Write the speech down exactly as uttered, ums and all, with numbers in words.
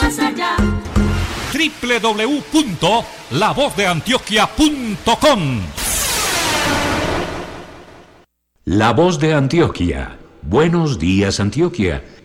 más allá. doble u doble u doble u punto la voz de antioquia punto com. La Voz de Antioquia. Buenos días, Antioquia.